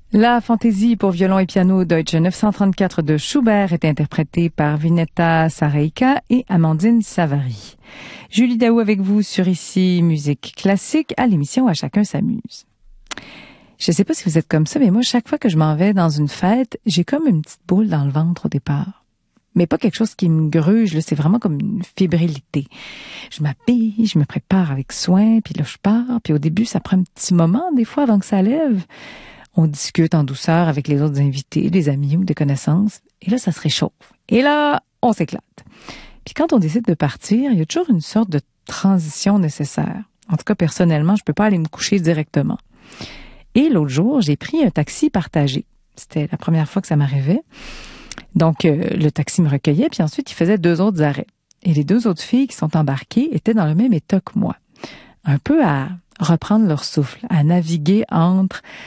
La fantaisie pour violon et piano Deutsche 934 de Schubert est interprétée par Vineta Sareika et Amandine Savary. Julie Daou avec vous sur Ici Musique Classique à l'émission À chacun s'amuse. Je sais pas si vous êtes comme ça, mais moi, chaque fois que je m'en vais dans une fête, j'ai comme une petite boule dans le ventre au départ. Mais pas quelque chose qui me gruge, là, c'est vraiment comme une fébrilité. Je m'habille, je me prépare avec soin, puis là, je pars, puis au début, ça prend un petit moment, des fois, avant que ça lève. On discute en douceur avec les autres invités, des amis ou des connaissances. Et là, ça se réchauffe. Et là, on s'éclate. Puis quand on décide de partir, il y a toujours une sorte de transition nécessaire. En tout cas, personnellement, je peux pas aller me coucher directement. Et l'autre jour, j'ai pris un taxi partagé. C'était la première fois que ça m'arrivait. Donc, le taxi me recueillait, puis ensuite, il faisait 2 autres arrêts. Et les 2 autres filles qui sont embarquées étaient dans le même état que moi. Un peu à reprendre leur souffle, à naviguer entre